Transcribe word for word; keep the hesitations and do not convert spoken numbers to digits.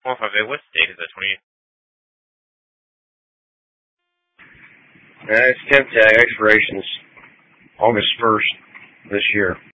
one five eight, what date is that, twenty-eight? Uh, it's temp tag, expiration's August first this year.